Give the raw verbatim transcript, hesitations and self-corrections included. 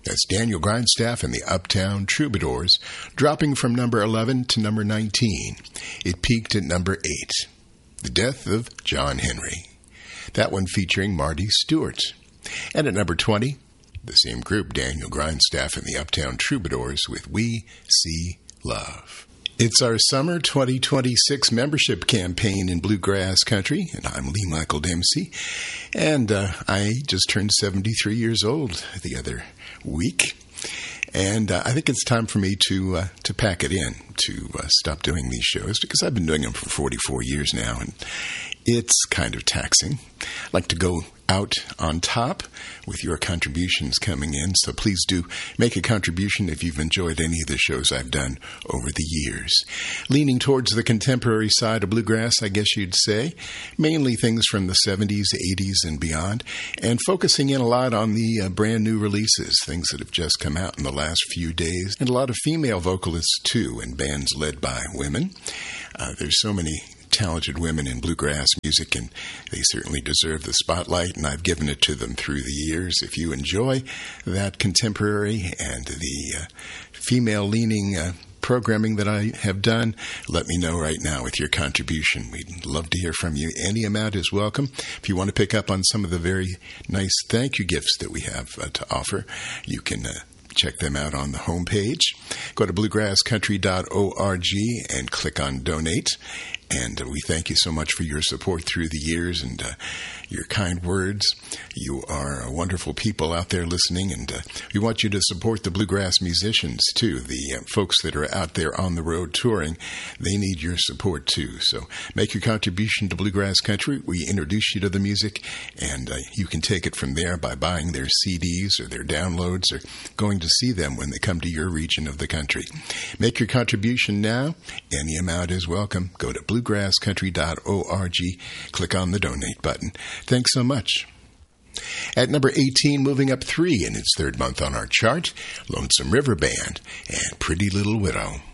That's Daniel Grindstaff and the Uptown Troubadours, dropping from number eleven to number nineteen. It peaked at number eight. The Death of John Henry. That one featuring Marty Stewart. And at number twenty, the same group, Daniel Grindstaff and the Uptown Troubadours with We See Love. It's our summer twenty twenty-six membership campaign in Bluegrass Country, and I'm Lee Michael Dempsey. And uh, I just turned seventy-three years old the other week. And uh, I think it's time for me to uh, to pack it in, to uh, stop doing these shows, because I've been doing them for forty-four years now, and it's kind of taxing. I'd like to go out on top with your contributions coming in, so please do make a contribution if you've enjoyed any of the shows I've done over the years. Leaning towards the contemporary side of bluegrass, I guess you'd say, mainly things from the seventies, eighties, and beyond, and focusing in a lot on the uh, brand new releases, things that have just come out in the last few days, and a lot of female vocalists too, and bands led by women. Uh, there's so many talented women in bluegrass music, and they certainly deserve the spotlight, and I've given it to them through the years. If you enjoy that contemporary and the uh, female-leaning uh, programming that I have done, let me know right now with your contribution. We'd love to hear from you. Any amount is welcome. If you want to pick up on some of the very nice thank you gifts that we have uh, to offer, you can uh, check them out on the homepage. Go to bluegrass country dot org and click on Donate. And uh, we thank you so much for your support through the years and uh, your kind words. You are uh, wonderful people out there listening, and uh, we want you to support the bluegrass musicians, too. The uh, folks that are out there on the road touring, they need your support, too. So make your contribution to Bluegrass Country. We introduce you to the music, and uh, you can take it from there by buying their C Ds or their downloads or going to see them when they come to your region of the country. Make your contribution now. Any amount is welcome. Go to bluegrass country dot org. Click on the Donate button. Thanks so much. At number eighteen, moving up three in its third month on our chart, Lonesome River Band and Pretty Little Widow.